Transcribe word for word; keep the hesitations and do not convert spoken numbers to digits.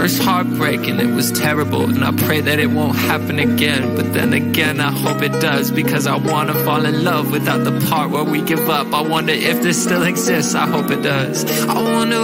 first heartbreak and it was terrible, and I pray that it won't happen again. But then again, I hope it does, because I wanna fall in love without the part where we give up. I wonder if this still exists, I hope it does. I wonder